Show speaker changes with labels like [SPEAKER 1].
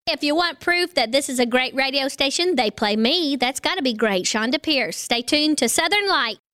[SPEAKER 1] If you want proof that this is a great radio station, they play me. That's got to be great. Shonda Pierce. Stay tuned to Southern Light.